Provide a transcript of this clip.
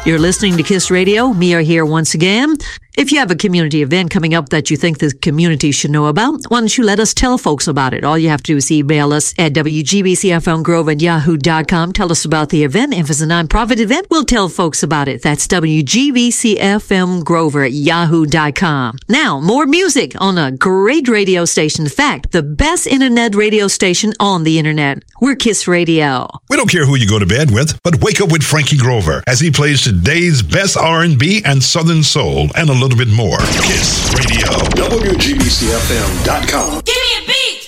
You're listening to KISS Radio. Mia here once again. If you have a community event coming up that you think the community should know about, why don't you let us tell folks about it? All you have to do is email us at wgbcfmgrove@yahoo.com. Tell us about the event. If it's a nonprofit event, we'll tell folks about it. That's wgbcfmgrover@yahoo.com. Now, more music on a great radio station. In fact, the best internet radio station on the internet. We're KISS Radio. We don't care who you go to bed with, but wake up with Frankie Grover as he plays today's best R&B and Southern Soul and a little bit more. KISS Radio. WGBCFM.com. Give me a beat!